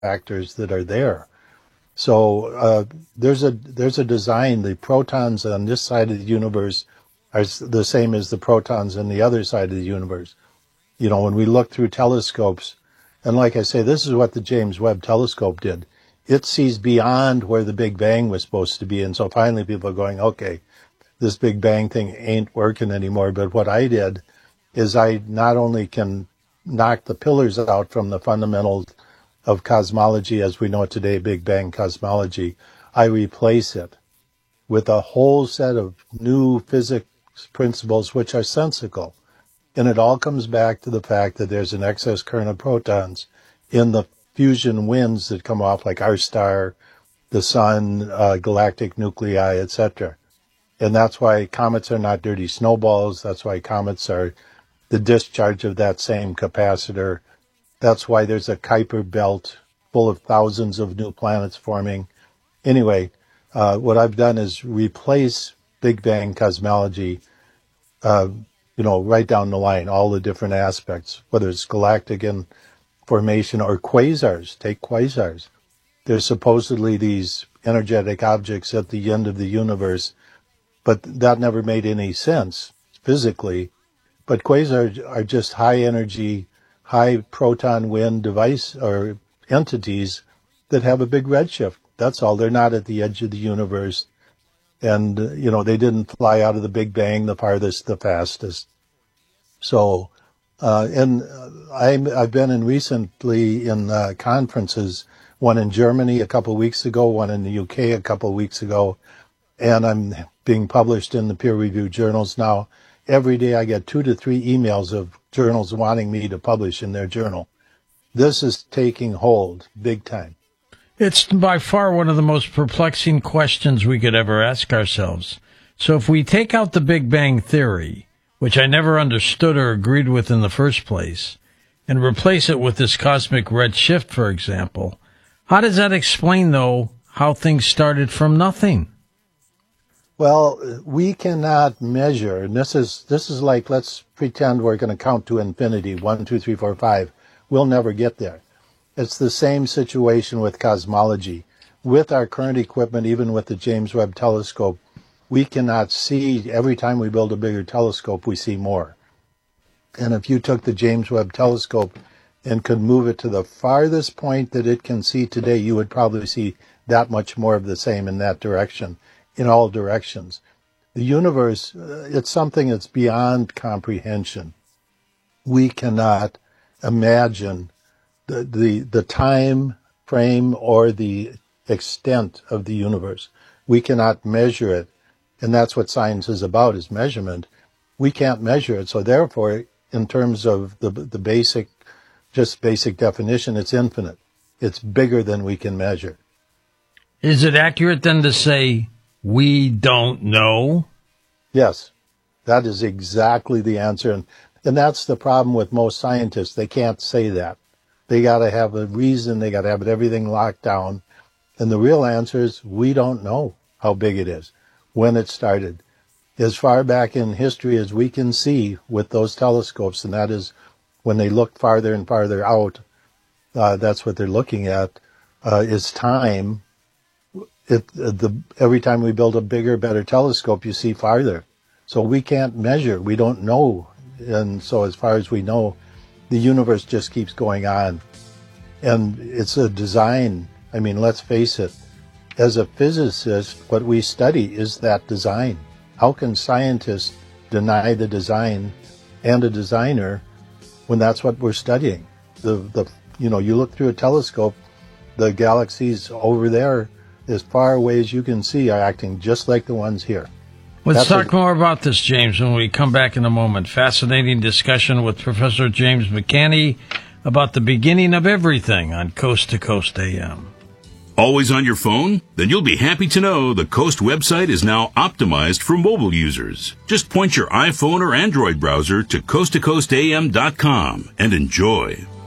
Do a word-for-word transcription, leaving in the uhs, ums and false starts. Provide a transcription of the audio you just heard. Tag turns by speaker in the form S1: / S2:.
S1: factors that are there. So uh, there's a there's a design. The protons on this side of the universe are the same as the protons on the other side of the universe. You know, when we look through telescopes, and like I say, this is what the James Webb Telescope did. It sees beyond where the Big Bang was supposed to be, and so finally people are going, okay, this Big Bang thing ain't working anymore. But what I did is I not only can knock the pillars out from the fundamentals of cosmology as we know it today, Big Bang cosmology, I replace it with a whole set of new physics principles which are sensical. And it all comes back to the fact that there's an excess current of protons in the fusion winds that come off like our star, the sun, uh, galactic nuclei, et cetera. And that's why comets are not dirty snowballs. That's why comets are the discharge of that same capacitor. That's why there's a Kuiper belt full of thousands of new planets forming. Anyway, uh, what I've done is replace Big Bang cosmology, uh, you know, right down the line, all the different aspects, whether it's galactic in formation or quasars. Take quasars. There's supposedly these energetic objects at the end of the universe, but that never made any sense physically. But quasars are just high energy, high proton wind device or entities that have a big redshift. That's all. They're not at the edge of the universe. And, uh, you know, they didn't fly out of the Big Bang the farthest, the fastest. So, uh, and I'm, I've been in recently in uh, conferences, one in Germany a couple of weeks ago, one in the U K a couple of weeks ago, and I'm being published in the peer-reviewed journals now. Every day I get two to three emails of journals wanting me to publish in their journal. This is taking hold big time.
S2: It's by far one of the most perplexing questions we could ever ask ourselves. So if we take out the Big Bang Theory, which I never understood or agreed with in the first place, and replace it with this cosmic redshift, for example, how does that explain, though, how things started from nothing?
S1: Well, we cannot measure, and this is this is like, let's pretend we're going to count to infinity, one, two, three, four, five. We'll never get there. It's the same situation with cosmology. With our current equipment, even with the James Webb Telescope, we cannot see, every time we build a bigger telescope, we see more. And if you took the James Webb Telescope and could move it to the farthest point that it can see today, you would probably see that much more of the same in that direction, in all directions. The universe, uh, it's something that's beyond comprehension. We cannot imagine the, the, the time frame or the extent of the universe. We cannot measure it. And that's what science is about, is measurement. We can't measure it. So therefore, in terms of the, the basic, just basic definition, it's infinite. It's bigger than we can measure.
S2: Is it accurate then to say we don't know?
S1: Yes, that is exactly the answer. And, and that's the problem with most scientists. They can't say that. They got to have a reason. They got to have everything locked down. And the real answer is we don't know how big it is, when it started. As far back in history as we can see with those telescopes, and that is when they look farther and farther out, uh, that's what they're looking at, uh, is time. It, uh, the, every time we build a bigger, better telescope, you see farther. So we can't measure. We don't know. And so as far as we know, the universe just keeps going on. And it's a design. I mean, let's face it. As a physicist, what we study is that design. How can scientists deny the design and a designer when that's what we're studying? The, the, you know, you look through a telescope, the galaxies over there, as far away as you can see, are acting just like the ones here.
S2: Let's
S1: That's
S2: talk
S1: a,
S2: more about this, James, when we come back in a moment. Fascinating discussion with Professor James McCanney about the beginning of everything on Coast to Coast A M.
S3: Always on your phone? Then you'll be happy to know the Coast website is now optimized for mobile users. Just point your iPhone or Android browser to coast to coast a m dot com and enjoy.